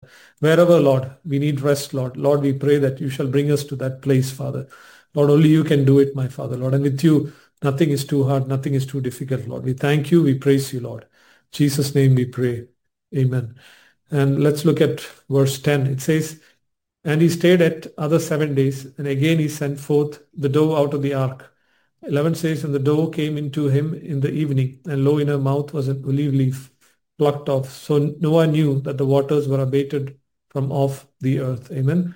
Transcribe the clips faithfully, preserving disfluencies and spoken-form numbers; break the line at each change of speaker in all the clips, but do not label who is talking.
Wherever, Lord, we need rest, Lord. Lord, we pray that you shall bring us to that place, Father. Lord, only you can do it, my Father, Lord. And with you, nothing is too hard, nothing is too difficult, Lord. We thank you, we praise you, Lord. In Jesus' name we pray. Amen. And let's look at verse ten. It says, and he stayed at other seven days, and again he sent forth the dove out of the ark. eleven says, and the dove came into him in the evening, and lo, in her mouth was an olive leaf plucked off. So Noah knew that the waters were abated from off the earth. Amen.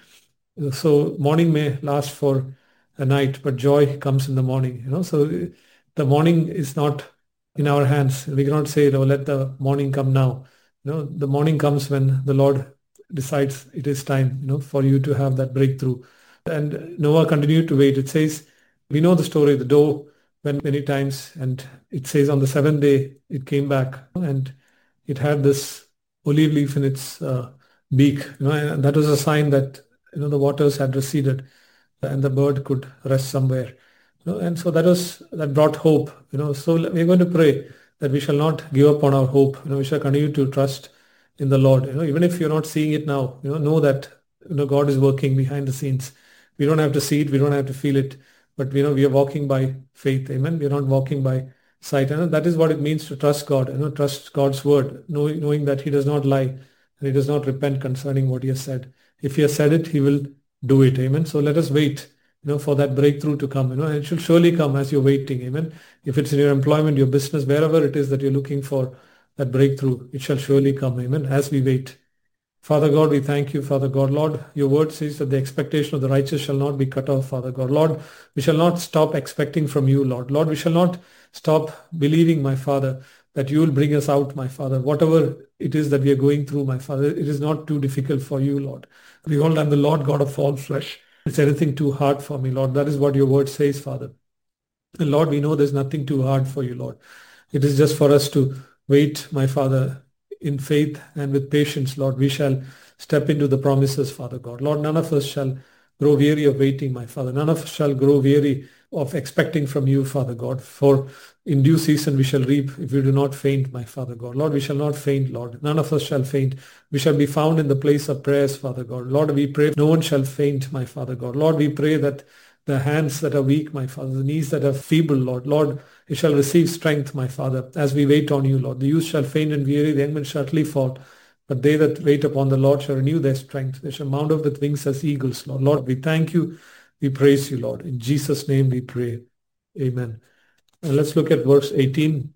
So morning may last for a night, but joy comes in the morning. You know, so the morning is not in our hands. We cannot say, oh, let the morning come now. You know, the morning comes when the Lord decides it is time, you know, for you to have that breakthrough. And Noah continued to wait. It says, we know the story. The dove went many times, and it says on the seventh day it came back, and it had this olive leaf in its uh, beak. You know, and that was a sign that, you know, the waters had receded, and the bird could rest somewhere. You know, and so that was that brought hope. You know, so we're going to pray that we shall not give up on our hope. You know, we shall continue to trust in the Lord. You know, even if you're not seeing it now, you know, know that, you know, God is working behind the scenes. We don't have to see it, we don't have to feel it, but you know, we are walking by faith. Amen. We are not walking by sight. And that is what it means to trust God. You know, trust God's word, knowing, knowing that He does not lie and He does not repent concerning what He has said. If He has said it, He will do it. Amen. So let us wait, you know, for that breakthrough to come. You know, and it should surely come as you're waiting. Amen. If it's in your employment, your business, wherever it is that you're looking for that breakthrough, it shall surely come. Amen. As we wait. Father God, we thank you, Father God. Lord, your word says that the expectation of the righteous shall not be cut off, Father God. Lord, we shall not stop expecting from you, Lord. Lord, we shall not stop believing, my Father, that you will bring us out, my Father. Whatever it is that we are going through, my Father, it is not too difficult for you, Lord. Behold, I'm the Lord God of all flesh. Is anything too hard for me, Lord? That is what your word says, Father. And Lord, we know there's nothing too hard for you, Lord. It is just for us to wait, my Father, in faith and with patience, Lord. We shall step into the promises, Father God. Lord, none of us shall grow weary of waiting, my Father. None of us shall grow weary of expecting from you, Father God. For in due season we shall reap if we do not faint, my Father God. Lord, we shall not faint, Lord. None of us shall faint. We shall be found in the place of prayers, Father God. Lord, we pray no one shall faint, my Father God. Lord, we pray that the hands that are weak, my Father, the knees that are feeble, Lord. Lord, you shall receive strength, my Father, as we wait on you, Lord. The youth shall faint and weary, the young men shall utterly fall. But they that wait upon the Lord shall renew their strength. They shall mount up with wings as eagles, Lord. Lord, we thank you. We praise you, Lord. In Jesus' name we pray. Amen. And let's look at verse eighteen.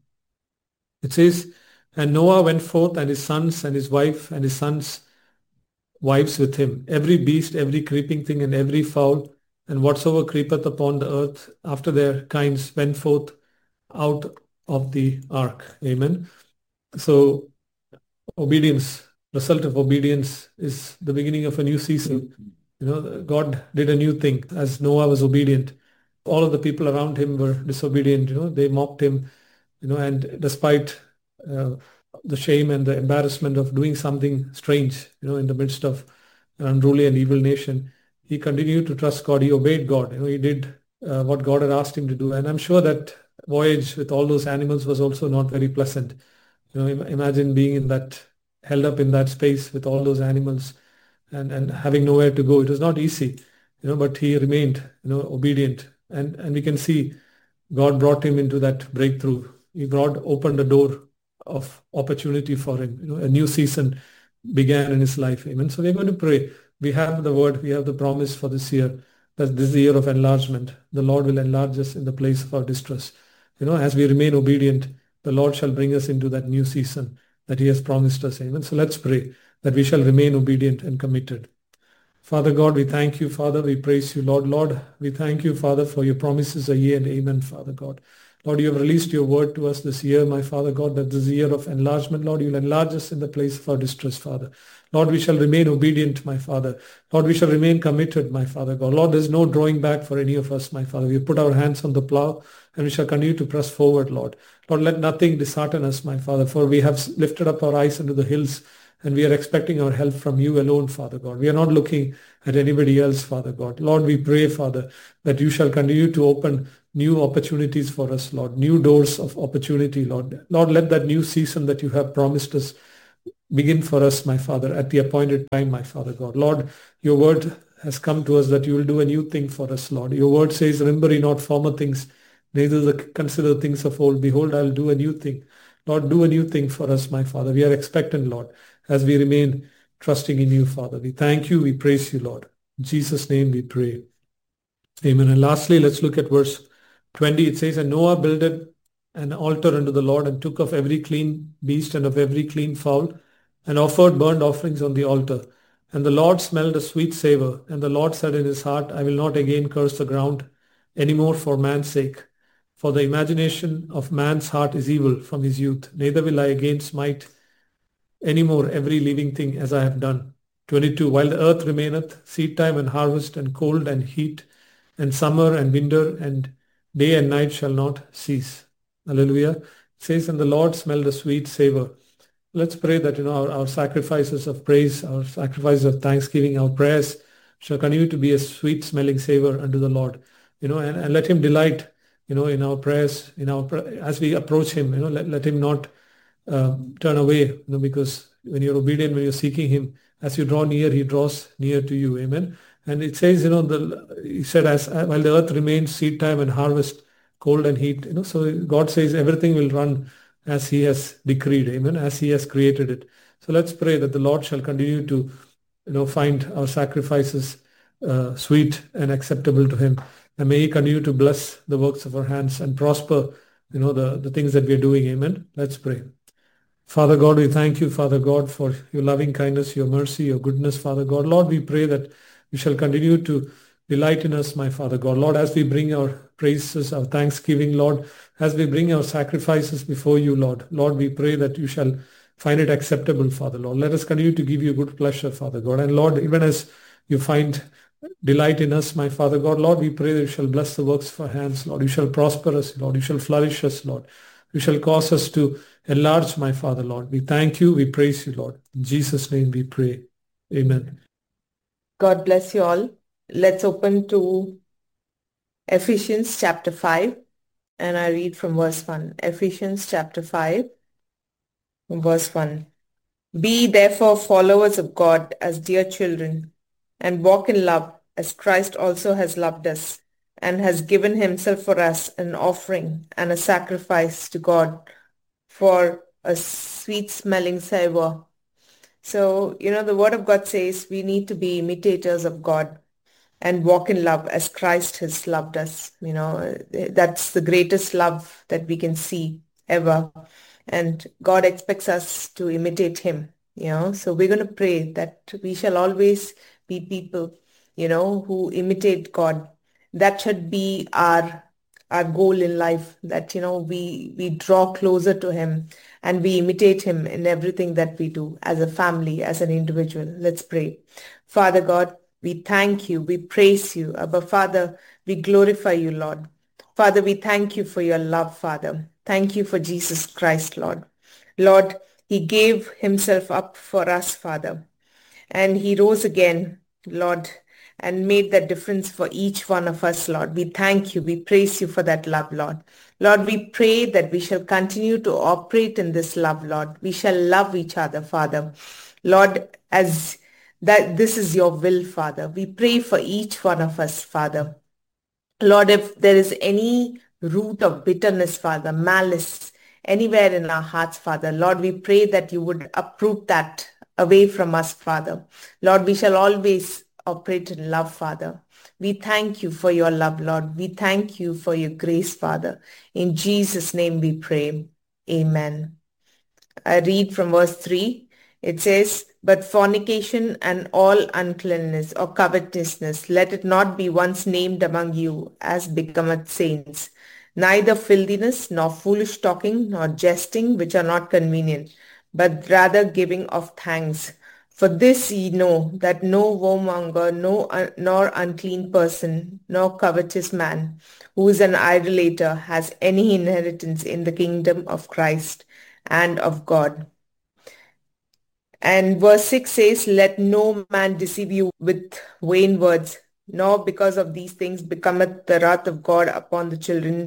It says, and Noah went forth, and his sons, and his wife, and his sons' wives with him. Every beast, every creeping thing, and every fowl, and whatsoever creepeth upon the earth after their kinds went forth out of the ark. Amen. So obedience, result of obedience is the beginning of a new season. You know, God did a new thing as Noah was obedient. All of the people around him were disobedient. You know, they mocked him, you know, and despite uh, the shame and the embarrassment of doing something strange, you know, in the midst of an unruly and evil nation, he continued to trust God. He obeyed God. You know, he did uh, what God had asked him to do. And I'm sure that voyage with all those animals was also not very pleasant. You know, imagine being in that, held up in that space with all those animals and, and having nowhere to go. It was not easy, you know, but he remained, you know, obedient. And, and we can see God brought him into that breakthrough. He brought, opened a door of opportunity for him. You know, a new season began in his life. Amen. So we're going to pray. We have the word, we have the promise for this year, that this is the year of enlargement. The Lord will enlarge us in the place of our distress. You know, as we remain obedient, the Lord shall bring us into that new season that He has promised us. Amen. So let's pray that we shall remain obedient and committed. Father God, we thank you, Father. We praise you, Lord. Lord, we thank you, Father, for your promises are yea and amen, Father God. Lord, you have released your word to us this year, my Father God, that this year of enlargement, Lord, you'll enlarge us in the place of our distress, Father. Lord, we shall remain obedient, my Father. Lord, we shall remain committed, my Father God. Lord, there's no drawing back for any of us, my Father. We put our hands on the plow and we shall continue to press forward, Lord. Lord, let nothing dishearten us, my Father, for we have lifted up our eyes unto the hills and we are expecting our help from you alone, Father God. We are not looking at anybody else, Father God. Lord, we pray, Father, that you shall continue to open new opportunities for us, Lord, new doors of opportunity, Lord. Lord, let that new season that you have promised us begin for us, my Father, at the appointed time, my Father God. Lord, your word has come to us that you will do a new thing for us, Lord. Your word says, remember ye not former things, neither the consider things of old. Behold, I will do a new thing. Lord, do a new thing for us, my Father. We are expectant, Lord, as we remain trusting in you, Father. We thank you. We praise you, Lord. In Jesus' name we pray. Amen. And lastly, let's look at verse twenty. It says, and Noah builded an altar unto the Lord and took of every clean beast and of every clean fowl and offered burnt offerings on the altar. And the Lord smelled a sweet savor. And the Lord said in his heart, I will not again curse the ground any more for man's sake. For the imagination of man's heart is evil from his youth. Neither will I again smite any more every living thing as I have done. twenty-two. While the earth remaineth, seed time and harvest and cold and heat and summer and winter and day and night shall not cease. Hallelujah. It says, and the Lord smelled a sweet savor. Let's pray that, you know, our, our sacrifices of praise, our sacrifices of thanksgiving, our prayers shall continue to be a sweet smelling savor unto the Lord, you know, and, and let him delight, you know, in our prayers, in our, as we approach him, you know, let, let him not uh, turn away, you know, because when you're obedient, when you're seeking him, as you draw near, he draws near to you. Amen. And it says, you know, the, he said, as while the earth remains, seed time and harvest, cold and heat, you know, so God says everything will run as he has decreed, amen, as he has created it. So let's pray that the Lord shall continue to, you know, find our sacrifices uh, sweet and acceptable to him. And may he continue to bless the works of our hands and prosper, you know, the, the things that we are doing, amen. Let's pray. Father God, we thank you, Father God, for your loving kindness, your mercy, your goodness, Father God. Lord, we pray that you shall continue to delight in us, my Father God. Lord, as we bring our praises, our thanksgiving, Lord, as we bring our sacrifices before you, Lord, Lord, we pray that you shall find it acceptable, Father, Lord. Let us continue to give you good pleasure, Father God. And Lord, even as you find delight in us, my Father God, Lord, we pray that you shall bless the works of our hands, Lord. You shall prosper us, Lord. You shall flourish us, Lord. You shall cause us to enlarge, my Father, Lord. We thank you. We praise you, Lord. In Jesus' name we pray. Amen.
God bless you all. Let's open to Ephesians chapter five, and I read from verse one. Ephesians chapter five, verse one. Be therefore followers of God as dear children, and walk in love as Christ also has loved us, and has given himself for us an offering and a sacrifice to God for a sweet-smelling savor. So, you know, the Word of God says we need to be imitators of God and walk in love as Christ has loved us. You know, that's the greatest love that we can see ever. And God expects us to imitate him, you know. So we're going to pray that we shall always be people, you know, who imitate God. That should be our our goal in life, that, you know, we, we draw closer to him and we imitate him in everything that we do as a family, as an individual. Let's pray. Father God, we thank you. We praise you. Abba, Father, we glorify you, Lord. Father, we thank you for your love, Father. Thank you for Jesus Christ, Lord. Lord, he gave himself up for us, Father, and he rose again, Lord, and made that difference for each one of us, Lord. We thank you. We praise you for that love, Lord. Lord, we pray that we shall continue to operate in this love, Lord. We shall love each other, Father. Lord, as that this is your will, Father. We pray for each one of us, Father. Lord, if there is any root of bitterness, Father, malice, anywhere in our hearts, Father, Lord, we pray that you would uproot that away from us, Father. Lord, we shall always operate in love, Father. We thank you for your love, Lord. We thank you for your grace, Father. In Jesus' name we pray. Amen. I read from verse three. It says, but fornication and all uncleanness or covetousness, let it not be once named among you as becometh saints, neither filthiness, nor foolish talking, nor jesting, which are not convenient, but rather giving of thanks. For this ye know, that no whoremonger, no, uh, nor unclean person, nor covetous man, who is an idolater, has any inheritance in the kingdom of Christ and of God. And verse six says, let no man deceive you with vain words, nor because of these things becometh the wrath of God upon the children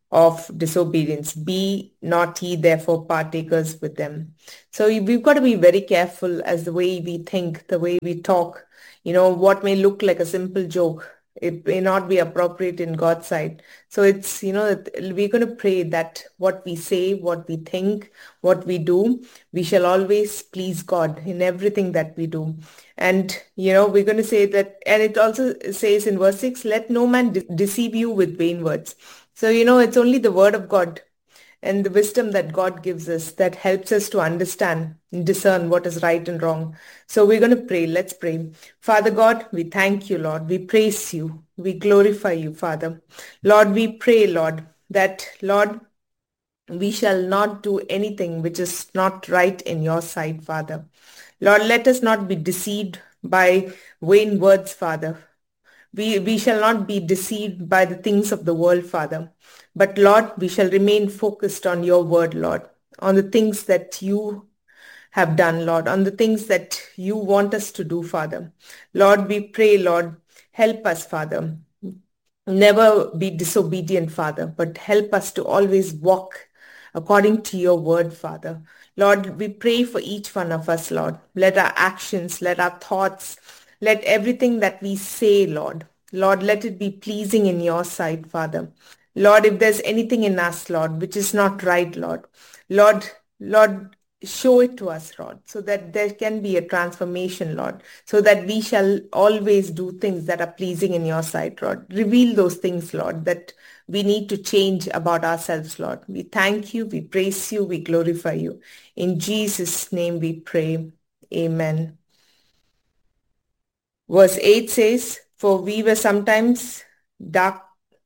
of disobedience. Be not ye therefore partakers with them. So we've got to be very careful as the way we think, the way we talk. You know, what may look like a simple joke, it may not be appropriate in God's sight. So it's, you know, we're going to pray that what we say, what we think, what we do, we shall always please God in everything that we do. And, you know, we're going to say that, and it also says in verse six, let no man de- deceive you with vain words. So, you know, it's only the word of God and the wisdom that God gives us that helps us to understand and discern what is right and wrong. So we're going to pray. Let's pray. Father God, we thank you, Lord. We praise you. We glorify you, Father. Lord, we pray, Lord, that, Lord, we shall not do anything which is not right in your sight, Father. Lord, let us not be deceived by vain words, Father. We, we shall not be deceived by the things of the world, Father. But Lord, we shall remain focused on your word, Lord, on the things that you have done, Lord, on the things that you want us to do, Father. Lord, we pray, Lord, help us, Father. Never be disobedient, Father, but help us to always walk according to your word, Father. Lord, we pray for each one of us, Lord. Let our actions, let our thoughts, let everything that we say, Lord, Lord, let it be pleasing in your sight, Father. Lord, if there's anything in us, Lord, which is not right, Lord, Lord, Lord, show it to us, Lord, so that there can be a transformation, Lord, so that we shall always do things that are pleasing in your sight, Lord. Reveal those things, Lord, that we need to change about ourselves, Lord. We thank you, we praise you, we glorify you. In Jesus' name we pray. Amen. Verse eight says, for we were sometimes dark,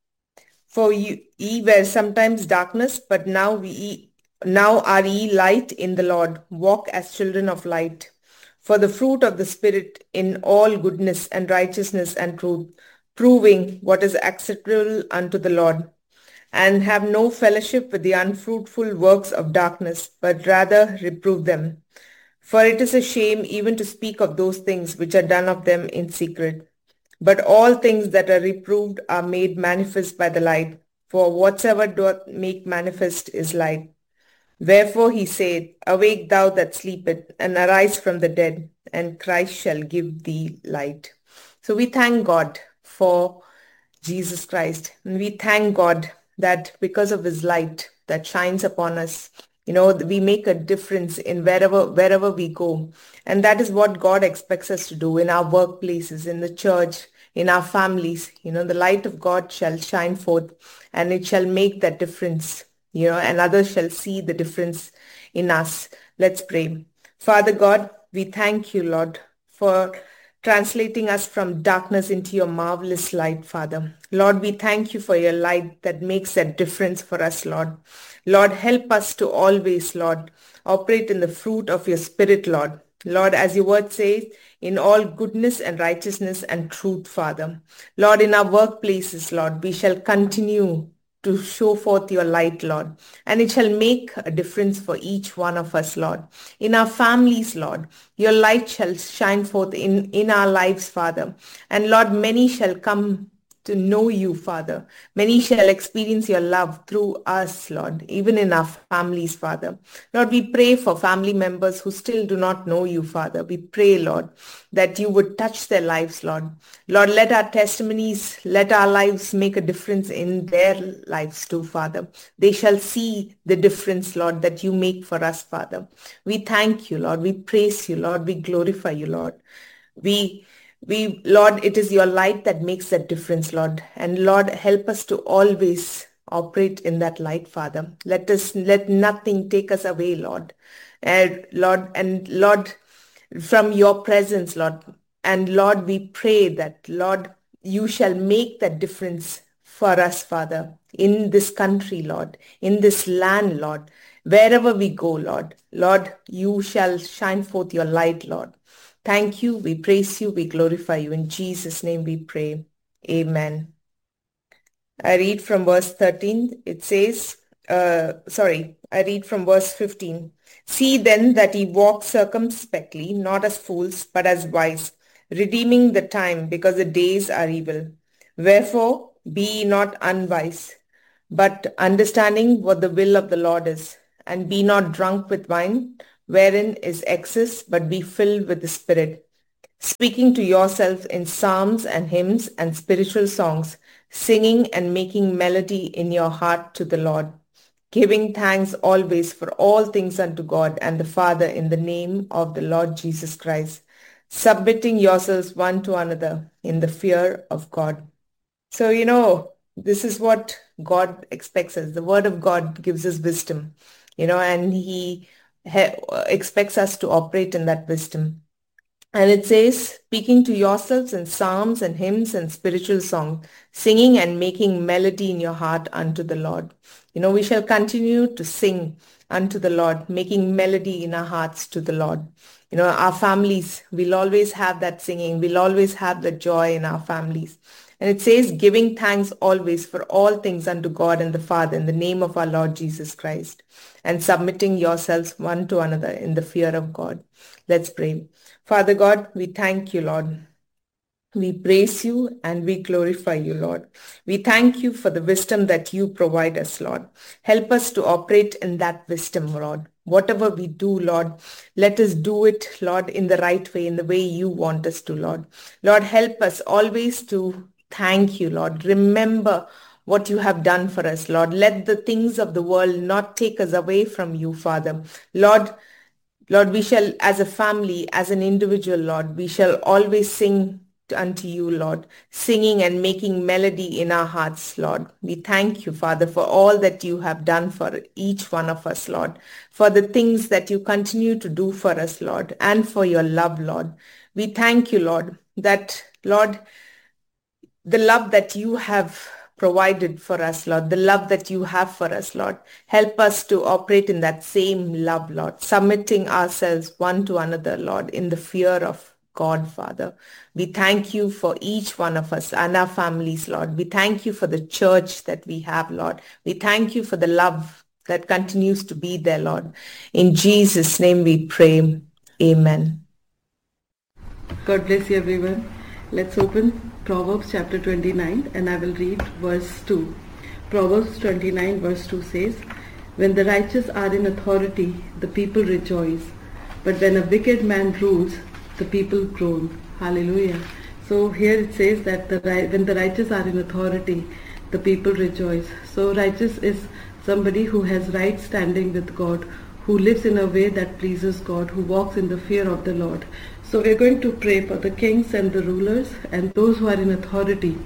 for you, ye were sometimes darkness, but now we now are ye light in the Lord. Walk as children of light. For the fruit of the Spirit in all goodness and righteousness and truth, proving what is acceptable unto the Lord. And have no fellowship with the unfruitful works of darkness, but rather reprove them. For it is a shame even to speak of those things which are done of them in secret. But all things that are reproved are made manifest by the light, for whatsoever doth make manifest is light. Wherefore he said, awake thou that sleepest, and arise from the dead, and Christ shall give thee light. So we thank God for Jesus Christ, and we thank God that because of his light that shines upon us, you know, we make a difference in wherever wherever we go. And that is what God expects us to do in our workplaces, in the church, in our families. You know, the light of God shall shine forth, and it shall make that difference, you know, and others shall see the difference in us. Let's pray. Father God, we thank you, Lord, for translating us from darkness into your marvelous light, Father. Lord, we thank you for your light that makes that difference for us, Lord. Lord, help us to always, Lord, operate in the fruit of your Spirit, Lord. Lord, as your word says, in all goodness and righteousness and truth, Father. Lord, in our workplaces, Lord, we shall continue to show forth your light, Lord. And it shall make a difference for each one of us, Lord. In our families, Lord, your light shall shine forth in, in our lives, Father. And Lord, many shall come to know you, Father. Many shall experience your love through us, Lord, even in our families, Father. Lord, we pray for family members who still do not know you, Father. We pray, Lord, that you would touch their lives, Lord. Lord, let our testimonies, let our lives make a difference in their lives too, Father. They shall see the difference, Lord, that you make for us, Father. We thank you, Lord. We praise you, Lord. We glorify you, Lord. We We, Lord, it is your light that makes that difference, Lord. And Lord, help us to always operate in that light, Father. Let us, let nothing take us away, Lord. And Lord, and Lord, from your presence, Lord. And Lord, we pray that, Lord, you shall make that difference for us, Father, in this country, Lord, in this land, Lord, wherever we go, Lord. Lord, you shall shine forth your light, Lord. Thank you. We praise you. We glorify you. In Jesus' name we pray. Amen. I read from verse thirteen. It says, uh, sorry, I read from verse fifteen. See then that ye walk circumspectly, not as fools, but as wise, redeeming the time, because the days are evil. Wherefore, be ye not unwise, but understanding what the will of the Lord is. And be not drunk with wine, wherein is excess, but be filled with the Spirit, speaking to yourself in psalms and hymns and spiritual songs, singing and making melody in your heart to the Lord, giving thanks always for all things unto God and the Father in the name of the Lord Jesus Christ, submitting yourselves one to another in the fear of God. So, you know, this is what God expects us. The word of God gives us wisdom, you know, and he ha- expects us to operate in that wisdom. And it says, speaking to yourselves in psalms and hymns and spiritual songs, singing and making melody in your heart unto the Lord. You know, we shall continue to sing unto the Lord, making melody in our hearts to the Lord. You know, our families, we'll always have that singing. We'll always have the joy in our families. And it says, giving thanks always for all things unto God and the Father in the name of our Lord Jesus Christ, and submitting yourselves one to another in the fear of God. Let's pray. Father God, we thank you, Lord. We praise you and we glorify you, Lord. We thank you for the wisdom that you provide us, Lord. Help us to operate in that wisdom, Lord. Whatever we do, Lord, let us do it, Lord, in the right way, in the way you want us to, Lord. Lord, help us always to thank you, Lord. Remember what you have done for us, Lord. Let the things of the world not take us away from you, Father. Lord, Lord, we shall, as a family, as an individual, Lord, we shall always sing unto you, Lord, singing and making melody in our hearts, Lord. We thank you, Father, for all that you have done for each one of us, Lord, for the things that you continue to do for us, Lord, and for your love, Lord. We thank you, Lord, that, Lord, the love that you have provided for us, Lord, the love that you have for us, Lord. Help us to operate in that same love, Lord, submitting ourselves one to another, Lord, in the fear of God, Father. We thank you for each one of us and our families, Lord. We thank you for the church that we have, Lord. We thank you for the love that continues to be there, Lord. In Jesus' name we pray. Amen.
God bless you, everyone. Let's open Proverbs chapter twenty-nine, and I will read verse two. Proverbs twenty-nine verse two says, when the righteous are in authority, the people rejoice. But when a wicked man rules, the people groan. Hallelujah. So here it says that the, when the righteous are in authority, the people rejoice. So righteous is somebody who has right standing with God, who lives in a way that pleases God, who walks in the fear of the Lord. So we're going to pray for the kings and the rulers and those who are in authority,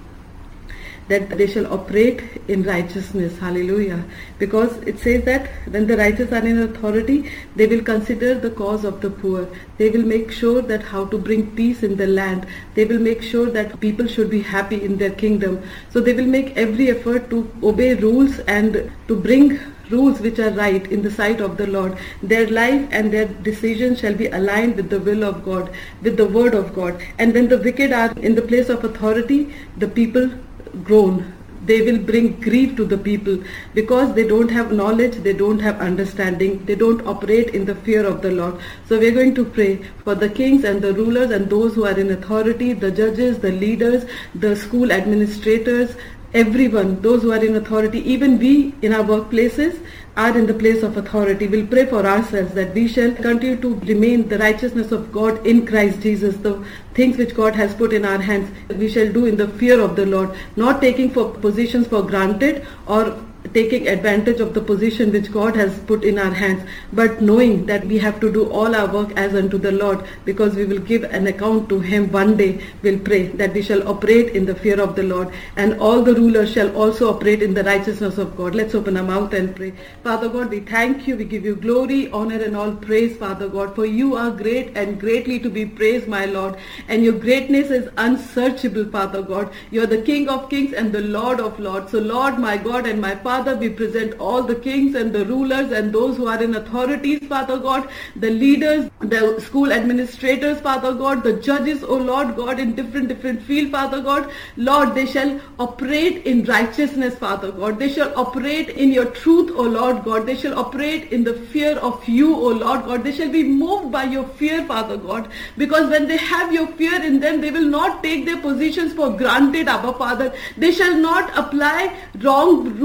that they shall operate in righteousness. Hallelujah. Because it says that when the righteous are in authority, they will consider the cause of the poor. They will make sure that how to bring peace in the land. They will make sure that people should be happy in their kingdom. So they will make every effort to obey rules and to bring rules which are right in the sight of the Lord. Their life and their decisions shall be aligned with the will of God, with the word of God. And when the wicked are in the place of authority, the people groan. They will bring grief to the people because they don't have knowledge, they don't have understanding, they don't operate in the fear of the Lord. So we're going to pray for the kings and the rulers and those who are in authority, the judges, the leaders, the school administrators, everyone, those who are in authority, even we in our workplaces are in the place of authority. We'll pray for ourselves that we shall continue to remain the righteousness of God in Christ Jesus. The things which God has put in our hands, we shall do in the fear of the Lord, not taking for positions for granted or taking advantage of the position which God has put in our hands, but knowing that we have to do all our work as unto the Lord, because we will give an account to Him one day. We'll pray that we shall operate in the fear of the Lord, and all the rulers shall also operate in the righteousness of God. Let's open our mouth and pray. Father God, we thank you, we give you glory, honor and all praise, Father God, for you are great and greatly to be praised, my Lord, and your greatness is unsearchable, Father God. You are the King of kings and the Lord of lords. So Lord, my God and my Father, we present all the kings and the rulers and those who are in authorities, Father God, the leaders, the school administrators, Father God, the judges, oh Lord God, in different different fields, Father God. Lord, they shall operate in righteousness, Father God. They shall operate in your truth, oh Lord God. They shall operate in the fear of you, oh Lord God. They shall be moved by your fear, Father God, because when they have your fear in them, they will not take their positions for granted, Abba Father. They shall not apply wrong rules, Father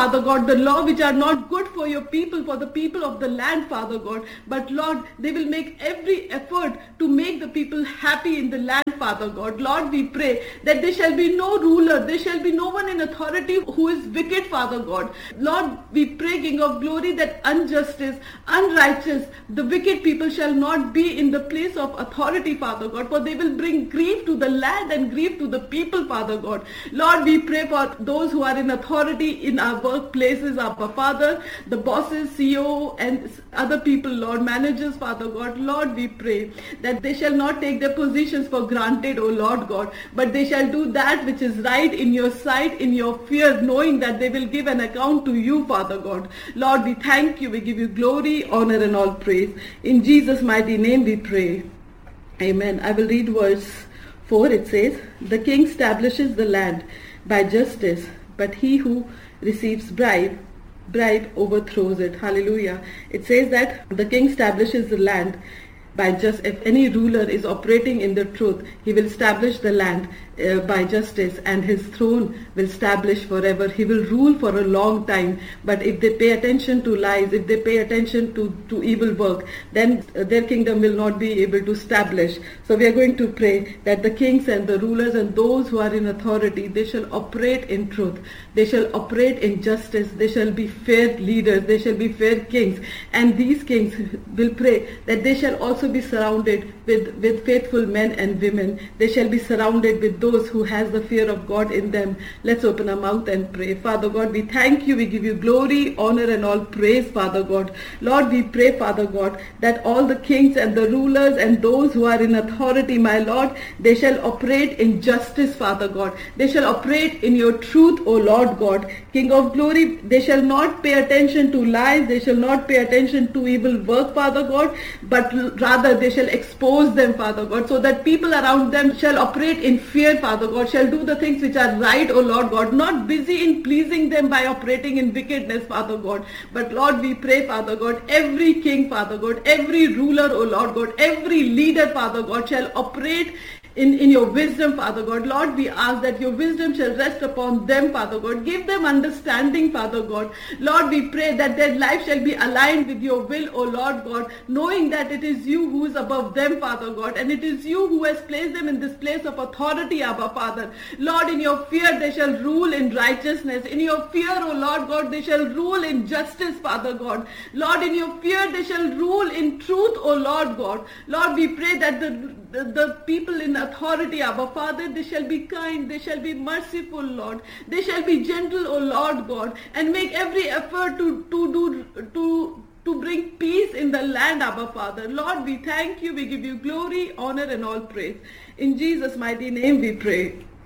Father God, the law which are not good for your people, for the people of the land, Father God. But Lord, they will make every effort to make the people happy in the land, Father God. Lord, we pray that there shall be no ruler, there shall be no one in authority who is wicked, Father God. Lord, we pray, King of glory, that injustice, unrighteous, the wicked people shall not be in the place of authority, Father God, for they will bring grief to the land and grief to the people, Father God. Lord, we pray for those who are in authority in our workplaces, our Father, the bosses, C E O and other people, Lord, managers, Father God. Lord, we pray that they shall not take their positions for granted, O Lord God, but they shall do that which is right in your sight, in your fear, knowing that they will give an account to you, Father God. Lord, we thank you. We give you glory, honor and all praise. In Jesus' mighty name we pray. Amen. I will read verse four. It says, the king establishes the land by justice, but he who receives bribe, bribe overthrows it. Hallelujah. It says that the king establishes the land by just, if any ruler is operating in the truth, he will establish the land uh, by justice, and his throne will establish forever. He will rule for a long time. But if they pay attention to lies, if they pay attention to, to evil work, then uh, their kingdom will not be able to establish. So we are going to pray that the kings and the rulers and those who are in authority, they shall operate in truth. They shall operate in justice. They shall be fair leaders. They shall be fair kings. And these kings will pray that they shall also be surrounded with, with faithful men and women. They shall be surrounded with those who has the fear of God in them. Let's open our mouth and pray. Father God, we thank you. We give you glory, honor and all praise, Father God. Lord, we pray, Father God, that all the kings and the rulers and those who are in authority, my Lord, they shall operate in justice, Father God. They shall operate in your truth, O Lord God. King of glory, they shall not pay attention to lies. They shall not pay attention to evil work, Father God, but rather they shall expose them, Father God, so that people around them shall operate in fear, Father God, shall do the things which are right, O Lord God, not busy in pleasing them by operating in wickedness, Father God. But Lord, we pray, Father God, every king, Father God, every ruler, O Lord God, every leader, Father God, shall operate In, in your wisdom, Father God. Lord, we ask that your wisdom shall rest upon them, Father God. Give them understanding, Father God. Lord, we pray that their life shall be aligned with your will, O Lord God, knowing that it is you who is above them, Father God, and it is you who has placed them in this place of authority, Abba, Father. Lord, in your fear they shall rule in righteousness. In your fear, O Lord God, they shall rule in justice, Father God. Lord, in your fear they shall rule in truth, O Lord God. Lord, we pray that the, the, the people in authority, Abba Father, they shall be kind, they shall be merciful, Lord. They shall be gentle, O Lord God, and make every effort to, to do to to bring peace in the land, Abba Father. Lord, we thank you, we give you glory, honor and all praise. In Jesus' mighty name we pray.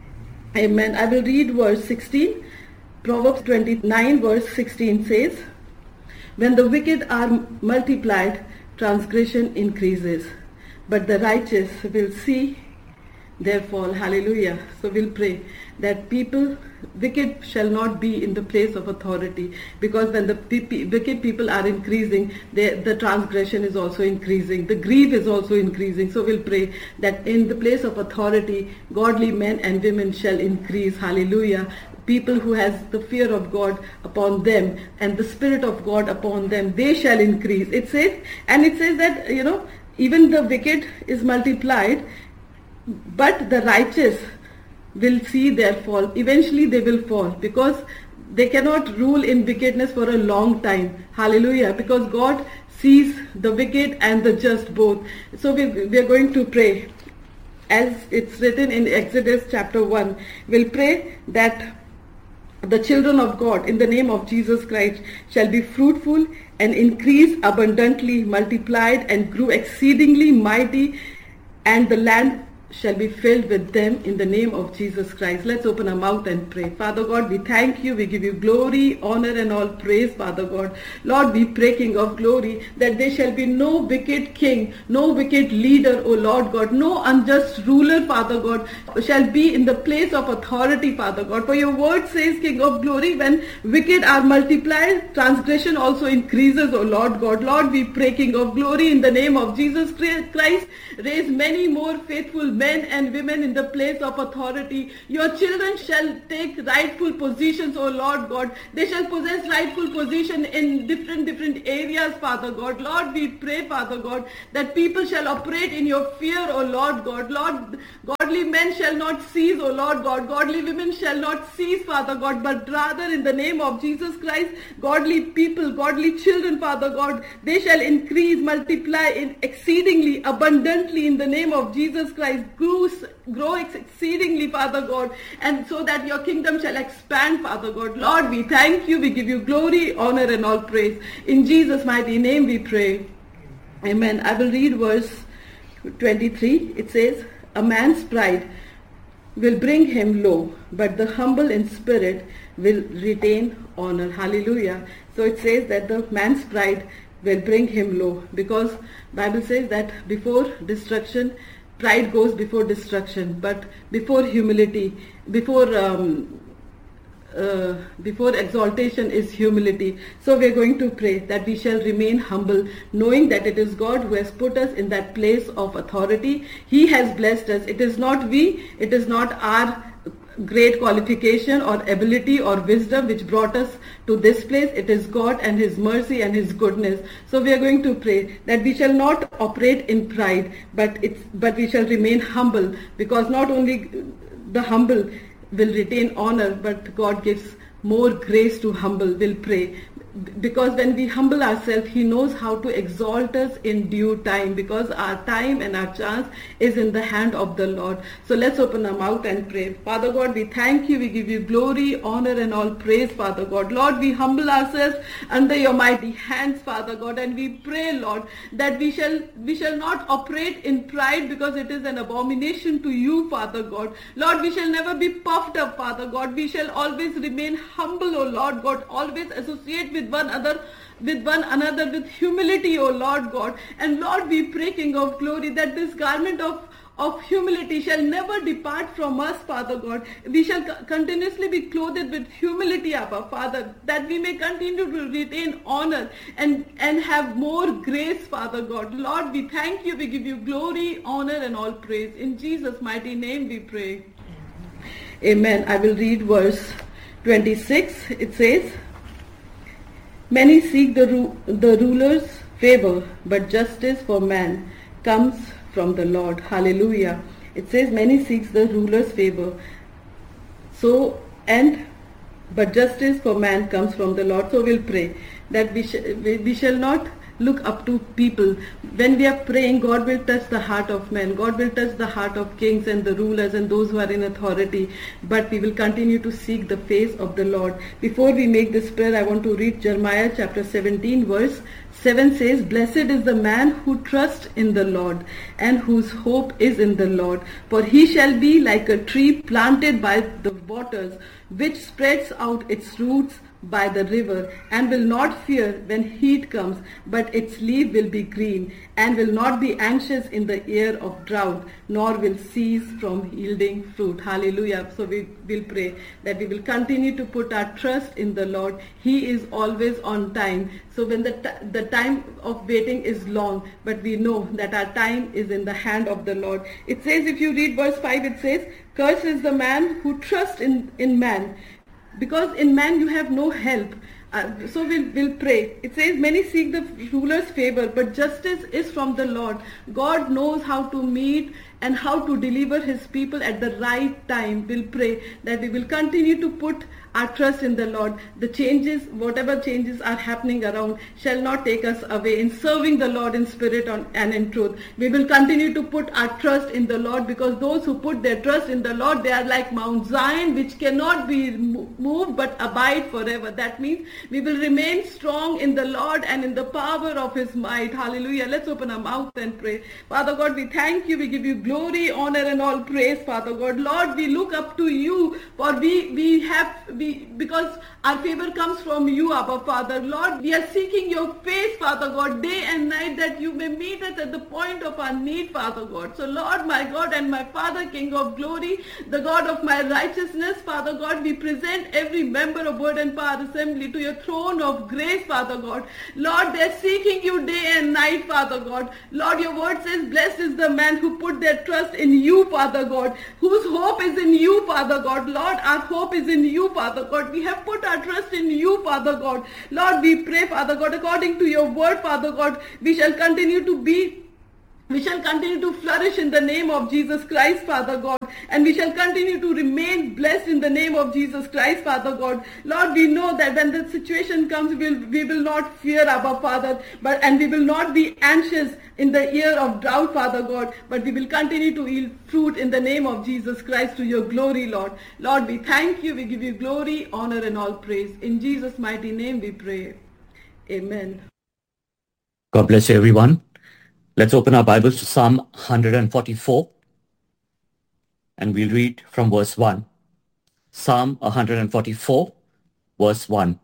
Amen. I will read verse sixteen. Proverbs twenty-nine verse sixteen says, when the wicked are multiplied, transgression increases, but the righteous will see their fall. Hallelujah. So we'll pray that people, wicked shall not be in the place of authority, because when the pe- wicked people are increasing, they, the transgression is also increasing, the grief is also increasing. So we'll pray that in the place of authority, godly men and women shall increase. Hallelujah. People who has the fear of God upon them and the Spirit of God upon them, they shall increase. It says, and it says that, you know, even the wicked is multiplied, but the righteous will see their fall. Eventually they will fall, because they cannot rule in wickedness for a long time. Hallelujah. Because God sees the wicked and the just both. So we, we are going to pray as it's written in Exodus chapter one. We'll pray that the children of God in the name of Jesus Christ shall be fruitful and increase abundantly, multiplied and grew exceedingly mighty, and the land shall be filled with them in the name of Jesus Christ. Let's open our mouth and pray. Father God, we thank you. We give you glory, honor and all praise, Father God. Lord, we pray, King of glory, that there shall be no wicked king, no wicked leader, O Lord God, no unjust ruler, Father God, shall be in the place of authority, Father God. For your word says, King of glory, when wicked are multiplied, transgression also increases, O Lord God. Lord, we pray, King of glory, in the name of Jesus Christ, raise many more faithful men and women in the place of authority. Your children shall take rightful positions, O Lord God. They shall possess rightful position in different, different areas, Father God. Lord, we pray, Father God, that people shall operate in your fear, O Lord God. Lord, godly men shall not cease, O Lord God. Godly women shall not cease, Father God, but rather in the name of Jesus Christ, godly people, godly children, Father God, they shall increase, multiply in exceedingly, abundantly in the name of Jesus Christ. Grow, grow exceedingly, Father God, and so that your kingdom shall expand, Father God. Lord, we thank you. We give you glory, honor, and all praise. In Jesus' mighty name we pray. Amen. I will read verse twenty-three. It says, a man's pride will bring him low, but the humble in spirit will retain honor. Hallelujah. So it says that the man's pride will bring him low, because Bible says that before destruction, pride goes before destruction, but before humility, before um, uh, before exaltation is humility. So we are going to pray that we shall remain humble, knowing that it is God who has put us in that place of authority. He has blessed us. It is not we, it is not our great qualification or ability or wisdom which brought us to this place. It is God and His mercy and His goodness. So we are going to pray that we shall not operate in pride, but it's but we shall remain humble, because not only the humble will retain honor, but God gives more grace to humble. We'll pray. Because when we humble ourselves, He knows how to exalt us in due time, because our time and our chance is in the hand of the Lord. So let's open our mouth and pray. Father God, we thank you. We give you glory, honor, and all praise, Father God. Lord, we humble ourselves under your mighty hands, Father God, and we pray, Lord, that we shall we shall not operate in pride, because it is an abomination to you, Father God. Lord, we shall never be puffed up, Father God. We shall always remain humble, O Lord God. Always associate with one another with one another with humility, O Lord God. And Lord, we pray, King of glory, that this garment of of humility shall never depart from us, Father God. We shall continuously be clothed with humility, Abba, Father, that we may continue to retain honor and, and have more grace, Father God. Lord, we thank you. We give you glory, honor, and all praise. In Jesus' mighty name we pray. Amen. I will read verse twenty-six. It says, many seek the, ru- the ruler's favor, but justice for man comes from the Lord. Hallelujah. It says many seeks the ruler's favor. So, and, but justice for man comes from the Lord. So we'll pray that we, sh- we, we shall not look up to people. When we are praying, God will touch the heart of men. God will touch the heart of kings and the rulers and those who are in authority. But we will continue to seek the face of the Lord. Before we make this prayer, I want to read Jeremiah chapter seventeen, verse seven says, blessed is the man who trusts in the Lord and whose hope is in the Lord. For he shall be like a tree planted by the waters, which spreads out its roots by the river, and will not fear when heat comes, but its leaf will be green, and will not be anxious in the year of drought, nor will cease from yielding fruit. Hallelujah. So we will pray that we will continue to put our trust in the Lord. He is always on time. So when the, t- the time of waiting is long, but we know that our time is in the hand of the Lord. It says, if you read verse five, it says, cursed is the man who trusts in, in man, because in man you have no help. Uh, so we'll, we'll pray. It says, many seek the ruler's favor, but justice is from the Lord. God knows how to meet and how to deliver His people at the right time. We'll pray that we will continue to put our trust in the Lord. The changes, whatever changes are happening around, shall not take us away in serving the Lord in spirit and in truth. We will continue to put our trust in the Lord, because those who put their trust in the Lord, they are like Mount Zion, which cannot be moved but abide forever. That means we will remain strong in the Lord and in the power of His might. Hallelujah. Let's open our mouth and pray. Father God, we thank you. We give you glory, honor, and all praise, Father God. Lord, we look up to you, for we, we have, we because our favor comes from you, Abba Father. Lord, we are seeking your face, Father God, day and night, that you may meet us at the point of our need, Father God. So Lord, my God and my Father, King of glory, the God of my righteousness, Father God, we present every member of Word and Power Assembly to your throne of grace, Father God. Lord, they are seeking you day and night, Father God. Lord, your word says, blessed is the man who put their their trust in you, Father God, whose hope is in you, Father God. Lord, our hope is in you, Father God. We have put our trust in you, Father God. Lord, we pray, Father God, according to your word, Father God, we shall continue to be We shall continue to flourish in the name of Jesus Christ, Father God. And we shall continue to remain blessed in the name of Jesus Christ, Father God. Lord, we know that when the situation comes, we will, we will not fear, Abba, Father, but and we will not be anxious in the year of drought, Father God, but we will continue to yield fruit in the name of Jesus Christ to your glory, Lord. Lord, we thank you. We give you glory, honor, and all praise. In Jesus' mighty name we pray. Amen.
God bless you, everyone. Let's open our Bibles to Psalm one forty-four, and we'll read from verse one. Psalm one forty-four, verse one.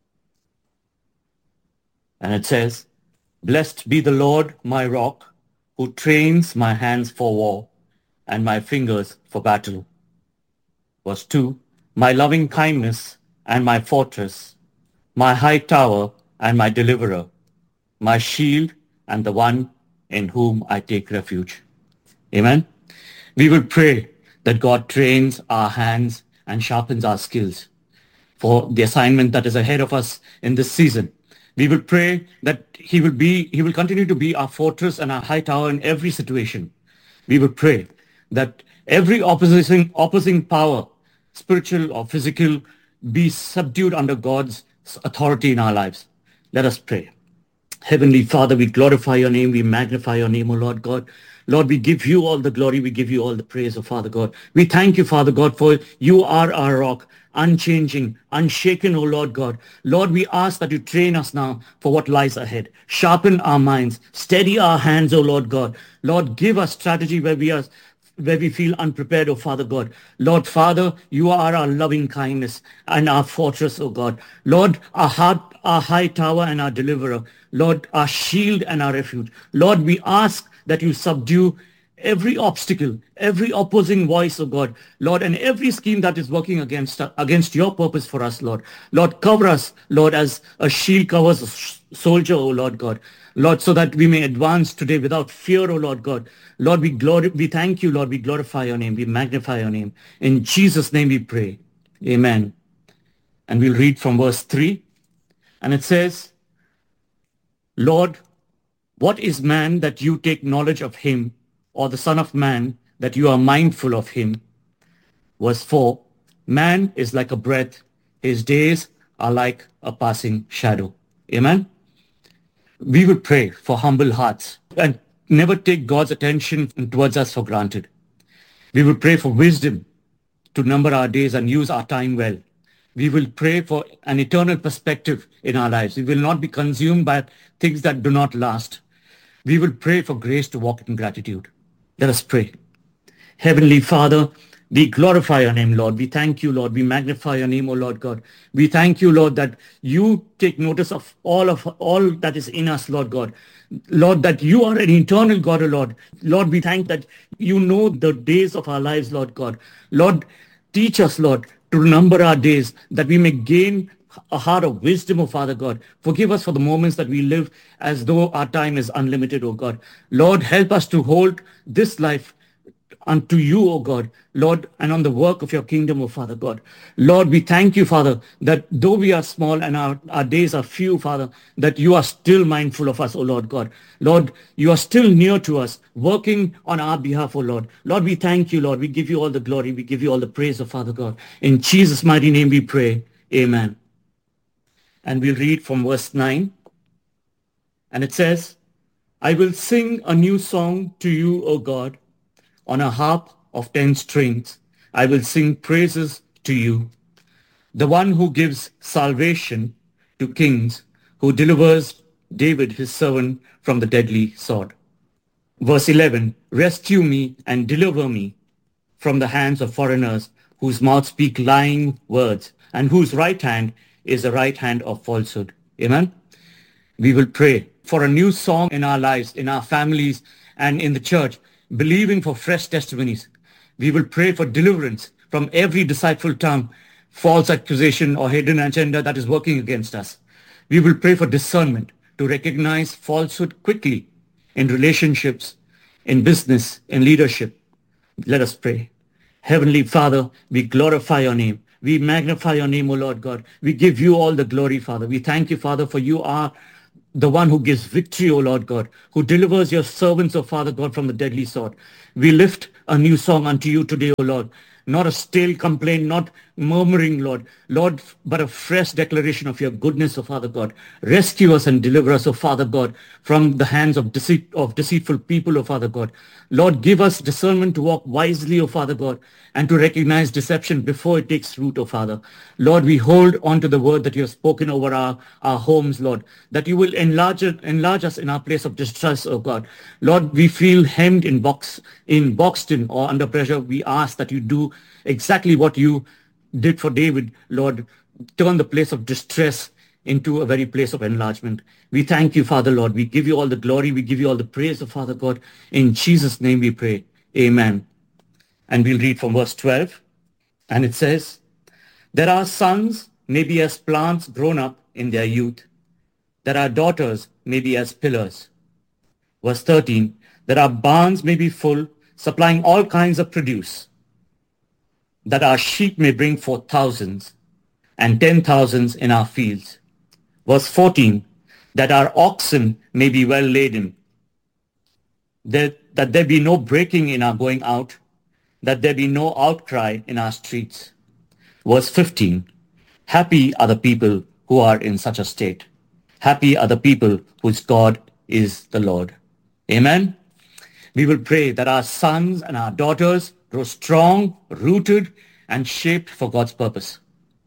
And it says, "Blessed be the Lord my rock, who trains my hands for war and my fingers for battle." Verse two, "My loving kindness and my fortress, my high tower and my deliverer, my shield and the one in whom I take refuge." Amen. We will pray that God trains our hands and sharpens our skills for the assignment that is ahead of us in this season. We will pray that he will be, he will continue to be our fortress and our high tower in every situation. We will pray that every opposing, opposing power, spiritual or physical, be subdued under God's authority in our lives. Let us pray. Heavenly Father, we glorify your name. We magnify your name, O Lord God. Lord, we give you all the glory. We give you all the praise, O Father God. We thank you, Father God, for you are our rock, unchanging, unshaken, O Lord God. Lord, we ask that you train us now for what lies ahead. Sharpen our minds. Steady our hands, O Lord God. Lord, give us strategy where we are where we feel unprepared, oh Father God. Lord, Father, you are our loving kindness and our fortress, oh God. Lord, our heart, our high tower and our deliverer. Lord, our shield and our refuge. Lord, we ask that you subdue every obstacle, every opposing voice, oh God, Lord, and every scheme that is working against against your purpose for us, Lord. Lord, cover us, Lord, as a shield covers a soldier, oh Lord God. Lord, so that we may advance today without fear, oh Lord God. Lord, we glory, we thank you, Lord. We glorify your name. We magnify your name. In Jesus' name we pray. Amen. And we'll read from verse three. And it says, "Lord, what is man that you take knowledge of him, or the son of man that you are mindful of him?" Verse four, "Man is like a breath. His days are like a passing shadow." Amen. We will pray for humble hearts and never take God's attention towards us for granted. We will pray for wisdom to number our days and use our time well. We will pray for an eternal perspective in our lives. We will not be consumed by things that do not last. We will pray for grace to walk in gratitude. Let us pray. Heavenly Father, we glorify your name, Lord. We thank you, Lord. We magnify your name, O Lord God. We thank you, Lord, that you take notice of all of all that is in us, Lord God. Lord, that you are an eternal God, O Lord. Lord, we thank that you know the days of our lives, Lord God. Lord, teach us, Lord, to number our days, that we may gain a heart of wisdom, O Father God. Forgive us for the moments that we live as though our time is unlimited, O God. Lord, help us to hold this life unto you, O God, Lord, and on the work of your kingdom, O Father God. Lord, we thank you, Father, that though we are small and our, our days are few, Father, that you are still mindful of us, O Lord God. Lord, you are still near to us, working on our behalf, O Lord. Lord, we thank you, Lord. We give you all the glory. We give you all the praise, O Father God. In Jesus' mighty name we pray. Amen. And we'll read from verse nine. And it says, "I will sing a new song to you, O God. On a harp of ten strings, I will sing praises to you. The one who gives salvation to kings, who delivers David his servant from the deadly sword." Verse eleven, "Rescue me and deliver me from the hands of foreigners, whose mouths speak lying words, and whose right hand is the right hand of falsehood." Amen. We will pray for a new song in our lives, in our families, and in the church, believing for fresh testimonies. We will pray for deliverance from every deceitful tongue, false accusation, or hidden agenda that is working against us. We will pray for discernment to recognize falsehood quickly in relationships, in business, in leadership. Let us pray. Heavenly Father, we glorify your name. We magnify your name, O Lord God. We give you all the glory, Father. We thank you, Father, for you are the one who gives victory, O Lord God, who delivers your servants, O Father God, from the deadly sword. We lift a new song unto you today, O Lord. Not a stale complaint, not murmuring, Lord. Lord, but a fresh declaration of your goodness, O Father God. Rescue us and deliver us, O Father God, from the hands of deceit of deceitful people, O Father God. Lord, give us discernment to walk wisely, O Father God, and to recognize deception before it takes root, O Father. Lord, we hold on to the word that you have spoken over our, our homes, Lord, that you will enlarge it, enlarge us in our place of distress, O God. Lord, we feel hemmed in box, in boxed in or under pressure. We ask that you do exactly what you did for David, Lord. Turn the place of distress into a very place of enlargement. We thank you, Father, Lord. We give you all the glory. We give you all the praise, O Father God. In Jesus' name we pray. Amen. And we'll read from verse twelve. And it says, "There our sons may be as plants grown up in their youth, that our daughters may be as pillars." Verse thirteen, "That our barns may be full, supplying all kinds of produce, that our sheep may bring forth thousands, and ten thousands in our fields." Verse fourteen, "That our oxen may be well laden, that, that there be no breaking in our going out, that there be no outcry in our streets." Verse fifteen, "Happy are the people who are in such a state. Happy are the people whose God is the Lord." Amen. We will pray that our sons and our daughters grow strong, rooted, and shaped for God's purpose.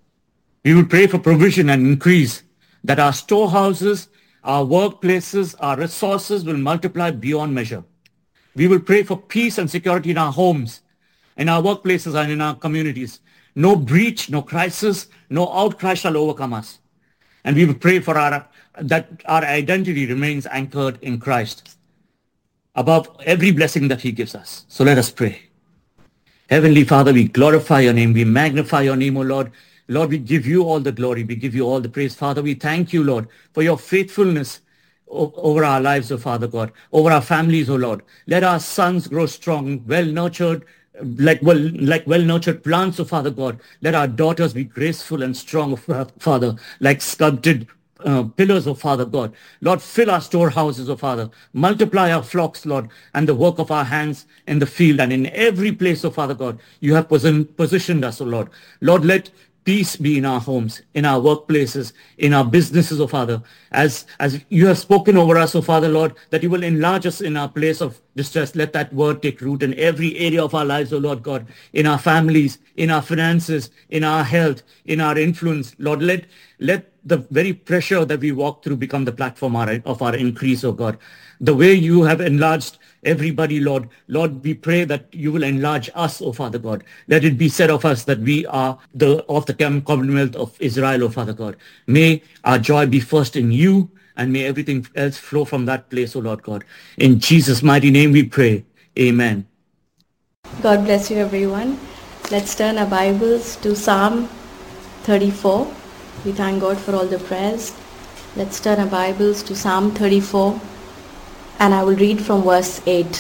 We will pray for provision and increase, that our storehouses, our workplaces, our resources will multiply beyond measure. We will pray for peace and security in our homes, in our workplaces, and in our communities. No breach, no crisis, no outcry shall overcome us. And we will pray for our that our identity remains anchored in Christ above every blessing that he gives us. So let us pray. Heavenly Father, we glorify your name. We magnify your name, O Lord. Lord, we give you all the glory. We give you all the praise. Father, we thank you, Lord, for your faithfulness over our lives, O Father God, over our families, O Lord. Let our sons grow strong, well-nurtured, like well like well-nurtured plants, O Father God. Let our daughters be graceful and strong, O Father, like sculpted uh, pillars, O Father God. Lord, fill our storehouses, O Father. Multiply our flocks, Lord, and the work of our hands in the field and in every place, O Father God. You have posi- positioned us, O Lord. Lord, let peace be in our homes, in our workplaces, in our businesses, O Father. As, as you have spoken over us, O Father, Lord, that you will enlarge us in our place of distress. Let that word take root in every area of our lives, O Lord God, in our families, in our finances, in our health, in our influence. Lord, let, let the very pressure that we walk through become the platform of our increase, O God. The way you have enlarged everybody, Lord, Lord, we pray that you will enlarge us, O Father God. Let it be said of us that we are the of the Commonwealth of Israel, O Father God. May our joy be first in you, and may everything else flow from that place, O Lord God. In Jesus' mighty name we pray. Amen.
God bless you, everyone. Let's turn our Bibles to Psalm thirty-four. We thank God for all the prayers. Let's turn our Bibles to Psalm thirty-four, and I will read from verse eight.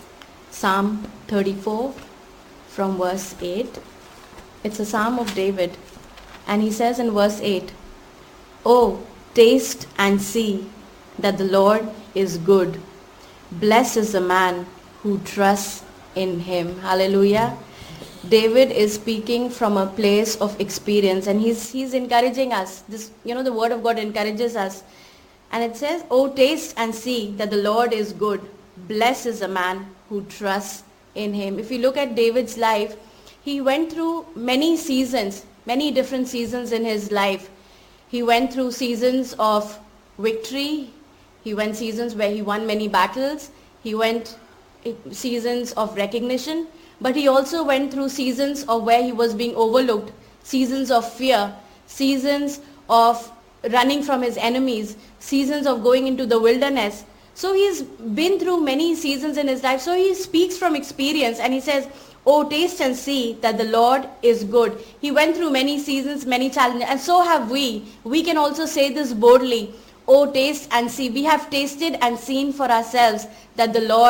Psalm thirty-four from verse eight. It's a Psalm of David, and he says in verse eight, "Oh, taste and see that the Lord is good. Blessed is the man who trusts in him." Hallelujah. David is speaking from a place of experience, and he's he's encouraging us. This, you know, the word of God encourages us. And it says, "Oh, taste and see that the Lord is good. Blessed is the man who trusts in him." If you look at David's life, he went through many seasons, many different seasons in his life. He went through seasons of victory. He went seasons where he won many battles. He went seasons of recognition. But he also went through seasons of where he was being overlooked, seasons of fear, seasons of running from his enemies, seasons of going into the wilderness. So he's been through many seasons in his life. So he speaks from experience, and he says, "Oh, taste and see that the Lord is good." He went through many seasons, many challenges, and so have we. We can also say this boldly. "Oh, taste and see." We have tasted and seen for ourselves that the Lord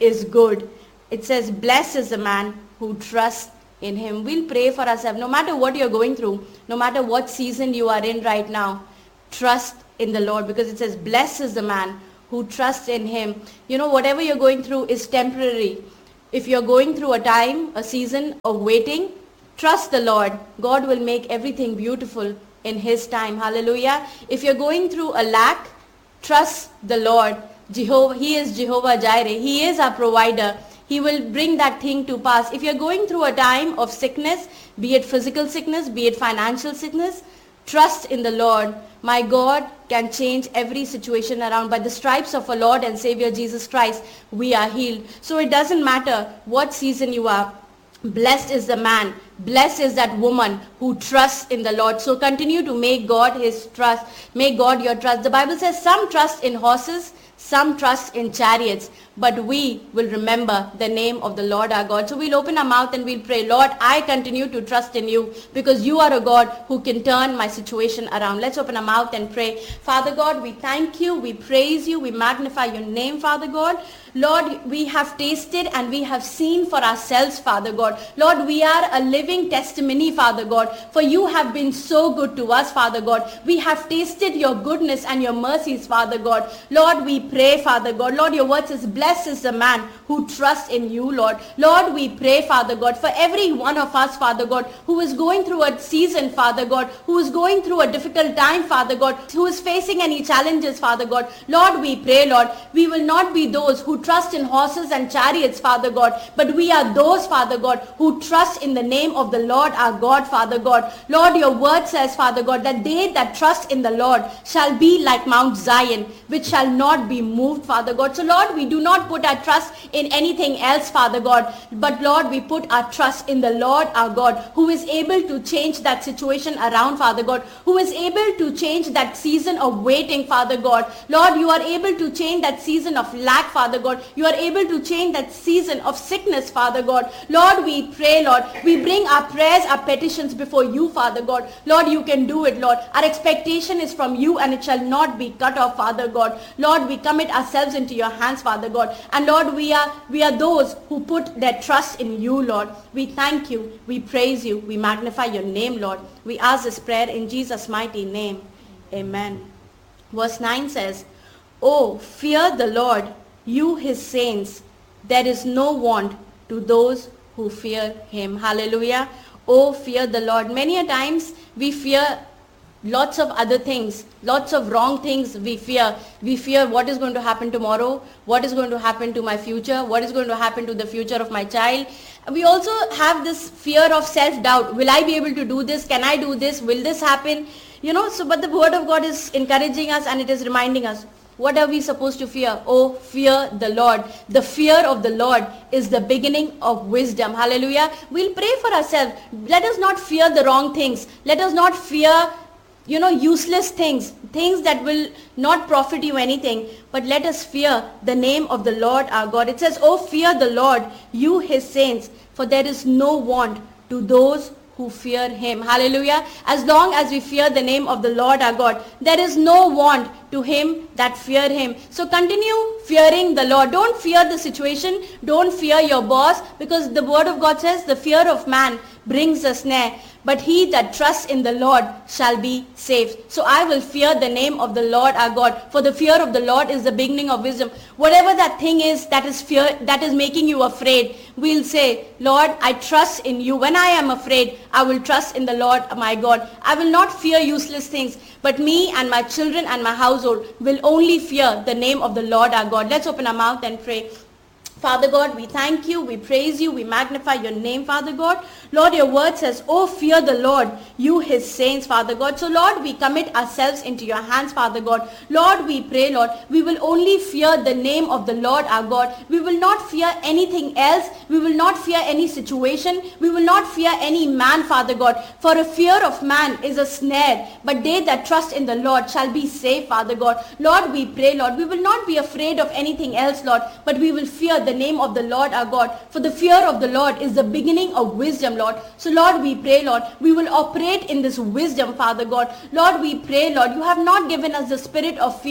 is good. It says, blessed is the man who trusts in him. We'll pray for ourselves. No matter what you're going through, no matter what season you are in right now, trust in the Lord, because it says, blessed is the man who trusts in him. You know, whatever you're going through is temporary. If you're going through a time, a season of waiting, trust the Lord. God will make everything beautiful in his time. Hallelujah. If you're going through a lack, trust the Lord. Jehovah, he is Jehovah Jireh. He is our provider. He will bring that thing to pass. If you're going through a time of sickness, be it physical sickness, be it financial sickness, trust in the Lord. My God can change every situation around. By the stripes of our Lord and Savior Jesus Christ, we are healed. So it doesn't matter what season you are. Blessed is the man, blessed is that woman who trusts in the Lord. So continue to make God his trust. Make God your trust. The Bible says some trust in horses, some trust in chariots, but we will remember the name of the Lord our God. So we'll open our mouth and we'll pray, Lord, I continue to trust in you because you are a God who can turn my situation around. Let's open our mouth and pray. Father God, we thank you, we praise you, we magnify your name, Father God. Lord, we have tasted and we have seen for ourselves, Father God. Lord, we are a living testimony, Father God, for you have been so good to us, Father God. We have tasted your goodness and your mercies, Father God. Lord, we pray, Father God. Lord, your word says, blessed is the man who trusts in you, Lord. Lord, we pray, Father God, for every one of us, Father God, who is going through a season, Father God, who is going through a difficult time, Father God, who is facing any challenges, Father God. Lord, we pray, Lord, we will not be those who trust in horses and chariots, Father God, but we are those, Father God, who trust in the name of the Lord our God, Father God. Lord, your word says, Father God, that they that trust in the Lord shall be like Mount Zion, which shall not be moved, Father God. So Lord, we do not put our trust in anything else, Father God, but Lord, we put our trust in the Lord our God, who is able to change that situation around, Father God, who is able to change that season of waiting, Father God. Lord, you are able to change that season of lack, Father God. You are able to change that season of sickness, Father God. Lord, we pray, Lord, we bring our prayers, our petitions before you, Father God. Lord, you can do it, Lord. Our expectation is from you and it shall not be cut off, Father God. Lord, we commit ourselves into your hands, Father God. And Lord, we are we are those who put their trust in you, Lord. We thank you, we praise you, we magnify your name, Lord. We ask this prayer in Jesus' mighty name. Amen. Verse nine says, oh, fear the Lord, you his saints. There is no want to those who fear him. Hallelujah. Oh, fear the Lord. Many a times we fear lots of other things, lots of wrong things we fear. We fear what is going to happen tomorrow, what is going to happen to my future, what is going to happen to the future of my child. We also have this fear of self-doubt. Will I be able to do this? Can I do this? Will this happen? You know, so but the word of God is encouraging us and it is reminding us. What are we supposed to fear? Oh, fear the Lord. The fear of the Lord is the beginning of wisdom. Hallelujah. We'll pray for ourselves. Let us not fear the wrong things. Let us not fear, you know, useless things, things that will not profit you anything. But let us fear the name of the Lord our God. It says, oh, fear the Lord, you his saints, for there is no want to those who fear him. Hallelujah. As long as we fear the name of the Lord our God, there is no want to him that fear him. So continue fearing the Lord. Don't fear the situation. Don't fear your boss, because the word of God says the fear of man brings a snare, but he that trusts in the Lord shall be saved. So I will fear the name of the Lord our God, for the fear of the Lord is the beginning of wisdom. Whatever that thing is that is fear, that is making you afraid, we'll say, Lord, I trust in you. When I am afraid, I will trust in the Lord my God. I will not fear useless things, but me and my children and my household will only fear the name of the Lord our God. Let's open our mouth and pray. Father God, we thank you, we praise you, we magnify your name, Father God. Lord, your word says, oh, fear the Lord, you his saints, Father God. So Lord, we commit ourselves into your hands, Father God. Lord, we pray, Lord, we will only fear the name of the Lord our God. We will not fear anything else. We will not fear any situation. We will not fear any man, Father God. For a fear of man is a snare, but they that trust in the Lord shall be safe, Father God. Lord, we pray, Lord, we will not be afraid of anything else, Lord, but we will fear the name of the Lord our God. For the fear of the Lord is the beginning of wisdom, Lord. So Lord, we pray, Lord, we will operate in this wisdom, Father God. Lord, we pray, Lord, you have not given us the spirit of fear,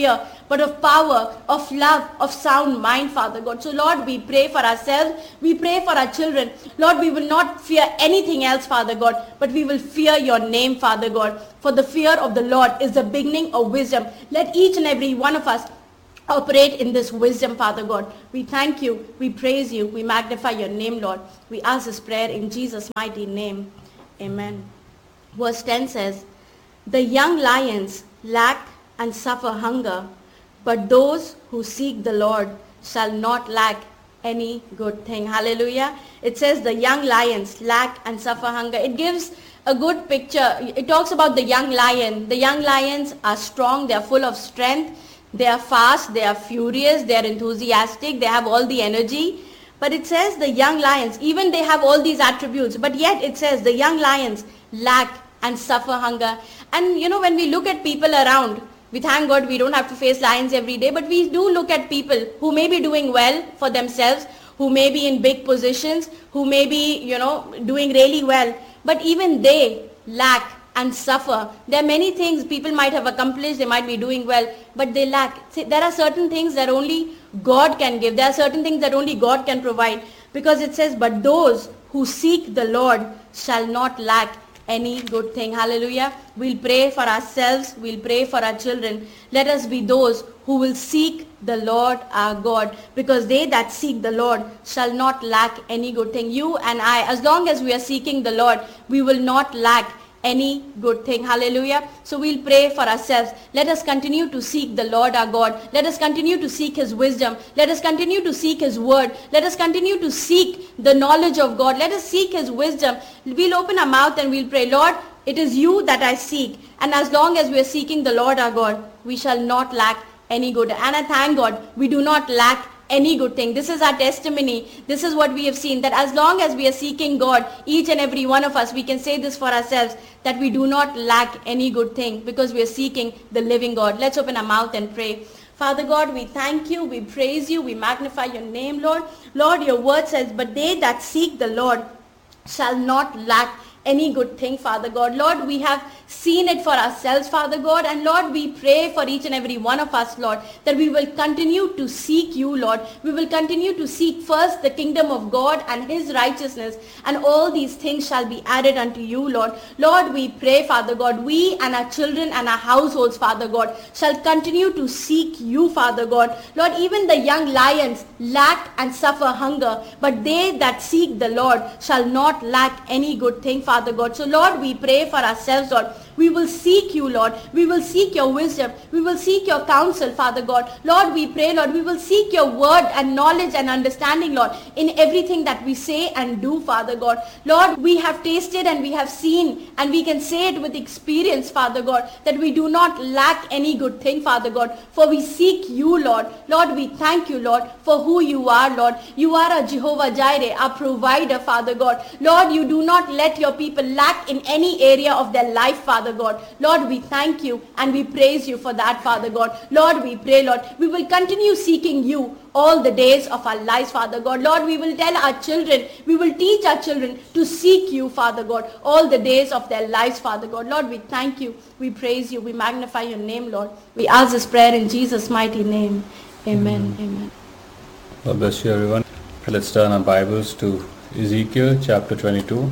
but of power, of love, of sound mind, Father God. So Lord, we pray for ourselves. We pray for our children. Lord, we will not fear anything else, Father God, but we will fear your name, Father God. For the fear of the Lord is the beginning of wisdom. Let each and every one of us operate in this wisdom, Father God. We thank you, we praise you, we magnify your name, Lord. We ask this prayer in Jesus' mighty name. Amen. Verse ten says, the young lions lack and suffer hunger, but those who seek the Lord shall not lack any good thing. Hallelujah. It says the young lions lack and suffer hunger. It gives a good picture. It talks about the young lion. The young lions are strong, they are full of strength. They are fast, they are furious, they are enthusiastic, they have all the energy. But it says the young lions, even they have all these attributes, but yet it says the young lions lack and suffer hunger. And you know, when we look at people around, we thank God we don't have to face lions every day, but we do look at people who may be doing well for themselves, who may be in big positions, who may be, you know, doing really well, but even they lack and suffer. There are many things people might have accomplished, they might be doing well, but they lack. See, there are certain things that only God can give. There are certain things that only God can provide. Because it says, but those who seek the Lord shall not lack any good thing. Hallelujah. We'll pray for ourselves. We'll pray for our children. Let us be those who will seek the Lord our God, because they that seek the Lord shall not lack any good thing. You and I, as long as we are seeking the Lord, we will not lack any good thing. Hallelujah. So we'll pray for ourselves. Let us continue to seek the Lord our God. Let us continue to seek his wisdom. Let us continue to seek his word. Let us continue to seek the knowledge of God. Let us seek his wisdom. We'll open our mouth and we'll pray, Lord, it is you that I seek. And as long as we are seeking the Lord our God, we shall not lack any good. And I thank God we do not lack any good thing. This is our testimony. This is what we have seen, that as long as we are seeking God, each and every one of us, we can say this for ourselves, that we do not lack any good thing, because we are seeking the living God. Let's open our mouth and pray. Father God, we thank you, we praise you, we magnify your name, Lord. Lord, your word says, but they that seek the Lord shall not lack any good thing, Father God. Lord, we have seen it for ourselves, Father God, and Lord, we pray for each and every one of us, Lord, that we will continue to seek you, Lord. We will continue to seek first the kingdom of God and his righteousness, and all these things shall be added unto you, Lord. Lord, we pray, Father God, we and our children and our households, Father God, shall continue to seek you, Father God. Lord, even the young lions lack and suffer hunger, but they that seek the Lord shall not lack any good thing, Father God. So Lord, we pray for ourselves, Lord. We will seek you, Lord. We will seek your wisdom. We will seek your counsel, Father God. Lord, we pray, Lord, we will seek your word and knowledge and understanding, Lord, in everything that we say and do, Father God. Lord, we have tasted and we have seen, and we can say it with experience, Father God, that we do not lack any good thing, Father God, for we seek you, Lord. Lord, we thank you, Lord, for who you are, Lord. You are a Jehovah Jireh, our provider, Father God. Lord, you do not let your people lack in any area of their life, Father God. Lord, we thank you and we praise you for that, Father God. Lord, we pray, Lord, we will continue seeking you all the days of our lives, Father God. Lord, we will tell our children, we will teach our children to seek you, Father God, all the days of their lives, Father God. Lord, we thank you, we praise you, we magnify your name, Lord. We ask this prayer in Jesus' mighty name. Amen. Amen. Amen.
God bless you, everyone. Let's turn our Bibles to Ezekiel chapter twenty-two.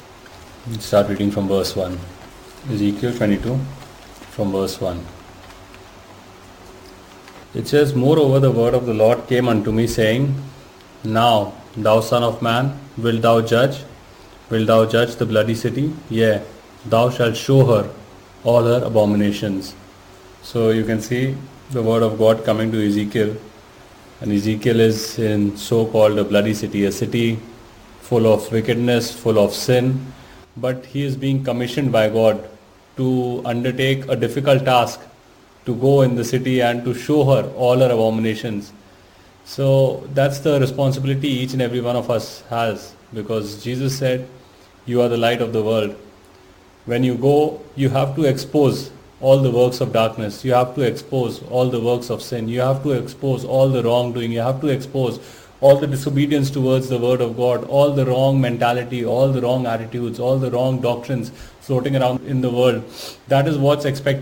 Let's start reading from verse one. Ezekiel twenty-two from verse one. It says, Moreover, the word of the Lord came unto me, saying, Now, thou son of man, wilt thou judge? Wilt thou judge the bloody city? Yea, thou shalt show her all her abominations. So you can see the word of God coming to Ezekiel. And Ezekiel is in so-called a bloody city, a city full of wickedness, full of sin. But he is being commissioned by God to undertake a difficult task, to go in the city and to show her all her abominations. So that's the responsibility each and every one of us has, because Jesus said, you are the light of the world. When you go, you have to expose all the works of darkness. You have to expose all the works of sin. You have to expose all the wrongdoing. You have to expose all the disobedience towards the word of God, all the wrong mentality, all the wrong attitudes, all the wrong doctrines floating around in the world. That is what's expected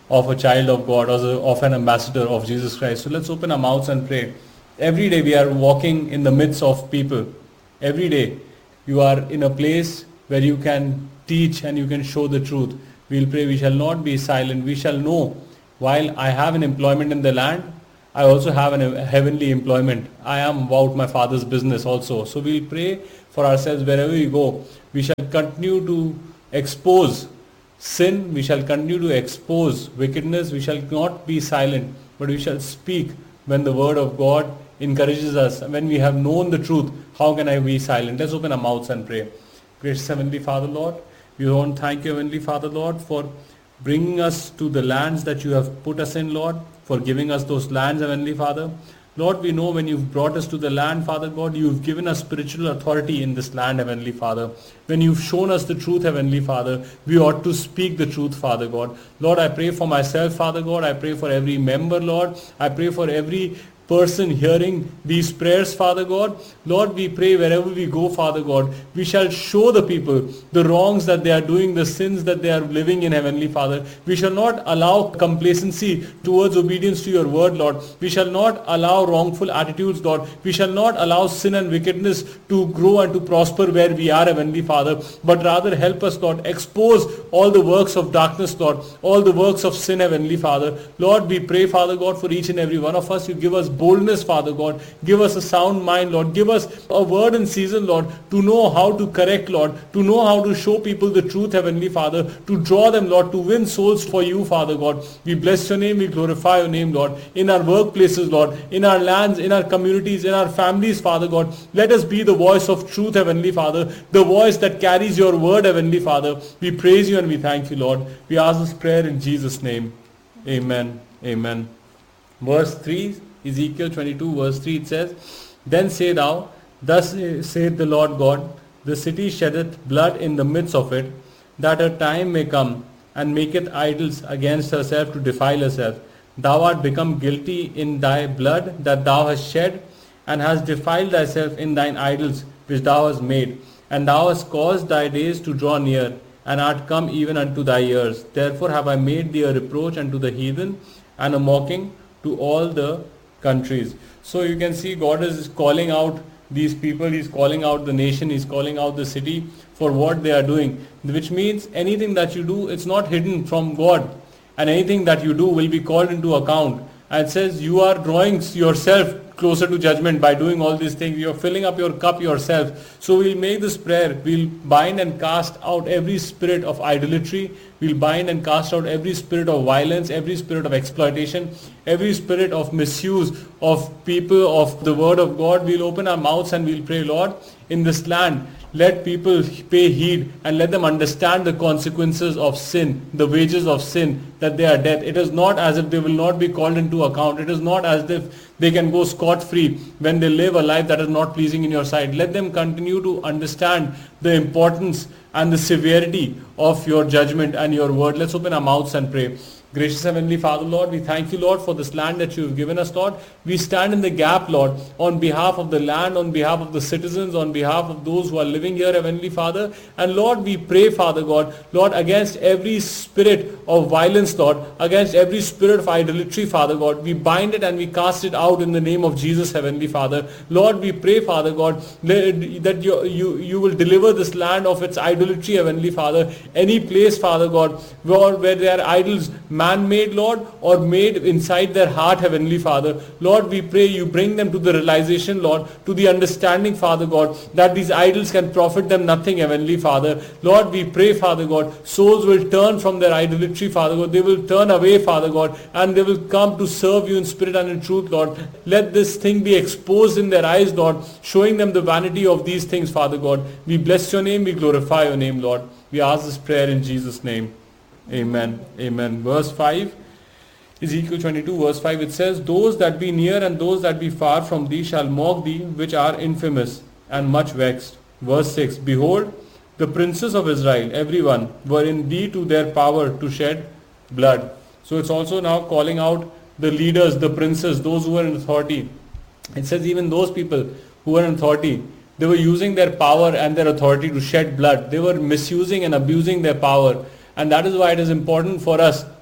of a child of God, or of an ambassador of Jesus Christ. So let's open our mouths and pray. Every day we are walking in the midst of people. Every day you are in a place where you can teach and you can show the truth. We'll pray we shall not be silent. We shall know, while I have an employment in the land, I also have a heavenly employment. I am about my Father's business also. So we'll pray for ourselves wherever we go. We shall continue to expose sin. We shall continue to expose wickedness. We shall not be silent, but we shall speak when the word of God encourages us. When we have known the truth, how can I be silent? Let's open our mouths and pray. Gracious Heavenly Father, Lord, we want to thank you, Heavenly Father, Lord, for bringing us to the lands that you have put us in, Lord, for giving us those lands, Heavenly Father. Lord, we know when you've brought us to the land, Father God, you've given us spiritual authority in this land, Heavenly Father. When you've shown us the truth, Heavenly Father, we ought to speak the truth, Father God. Lord, I pray for myself, Father God. I pray for every member, Lord. I pray for every person hearing these prayers, Father God. Lord, we pray wherever we go, Father God, we shall show the people the wrongs that they are doing, the sins that they are living in, Heavenly Father. We shall not allow complacency towards obedience to your word, Lord. We shall not allow wrongful attitudes, Lord. We shall not allow sin and wickedness to grow and to prosper where we are, Heavenly Father, but rather help us, Lord. Expose all the works of darkness, Lord, all the works of sin, Heavenly Father. Lord, we pray, Father God, for each and every one of us. You give us boldness, Father God. Give us a sound mind, Lord. Give us a word in season, Lord, to know how to correct, Lord, to know how to show people the truth, Heavenly Father, to draw them, Lord, to win souls for you, Father God. We bless your name. We glorify your name, Lord. In our workplaces, Lord, in our lands, in our communities, in our families, Father God, let us be the voice of truth, Heavenly Father, the voice that carries your word, Heavenly Father. We praise you and we thank you, Lord. We ask this prayer in Jesus' name. Amen. Amen. Verse three, Ezekiel twenty-two, verse three, it says, Then say thou, Thus saith the Lord God, the city sheddeth blood in the midst of it, that her time may come, and maketh idols against herself to defile herself. Thou art become guilty in thy blood that thou hast shed, and hast defiled thyself in thine idols which thou hast made. And thou hast caused thy days to draw near, and art come even unto thy years. Therefore have I made thee a reproach unto the heathen, and a mocking to all the countries. So you can see God is calling out these people, He's calling out the nation, He's calling out the city for what they are doing. Which means anything that you do, it's not hidden from God. And anything that you do will be called into account. And it says you are drawing yourself closer to judgment by doing all these things. You're filling up your cup yourself. So we'll make this prayer. We'll bind and cast out every spirit of idolatry. We'll bind and cast out every spirit of violence, every spirit of exploitation, every spirit of misuse of people, of the word of God. We'll open our mouths and we'll pray, Lord, in this land, let people pay heed and let them understand the consequences of sin, the wages of sin, that they are death. It is not as if they will not be called into account. It is not as if they can go scot-free when they live a life that is not pleasing in your sight. Let them continue to understand the importance and the severity of your judgment and your word. Let's open our mouths and pray. Gracious Heavenly Father, Lord, we thank you, Lord, for this land that you have given us, Lord. We stand in the gap, Lord, on behalf of the land, on behalf of the citizens, on behalf of those who are living here, Heavenly Father. And Lord, we pray, Father God, Lord, against every spirit of violence, Lord, against every spirit of idolatry, Father God. We bind it and we cast it out in the name of Jesus, Heavenly Father. Lord, we pray, Father God, that you, you, you will deliver this land of its idolatry, Heavenly Father. Any place, Father God, where, where there are idols, man-made, Lord, or made inside their heart, Heavenly Father. Lord, we pray you bring them to the realization, Lord, to the understanding, Father God, that these idols can profit them nothing, Heavenly Father. Lord, we pray, Father God, souls will turn from their idolatry, Father God. They will turn away, Father God, and they will come to serve you in spirit and in truth, Lord. Let this thing be exposed in their eyes, Lord, showing them the vanity of these things, Father God. We bless your name, we glorify your name, Lord. We ask this prayer in Jesus' name. Amen. Amen. Verse five, Ezekiel twenty-two, verse five, it says, Those that be near and those that be far from thee shall mock thee, which are infamous and much vexed. Verse six, Behold, the princes of Israel, everyone, were in thee to their power to shed blood. So it's also now calling out the leaders, the princes, those who were in authority. It says even those people who were in authority, they were using their power and their authority to shed blood. They were misusing and abusing their power. And that is why it is important for us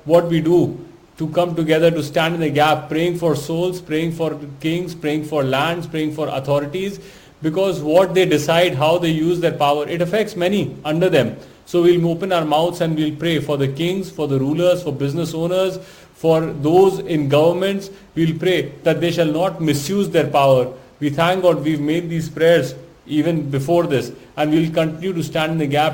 what we do to come together to stand in the gap, praying for souls, praying for kings, praying for lands, praying for authorities, because what they decide, how they use their power, it affects many under them. So we'll open our mouths and we'll pray for the kings, for the rulers, for business owners, for those in governments. We'll pray that they shall not misuse their power. We thank God we've made these prayers even before this, and we'll continue to stand in the gap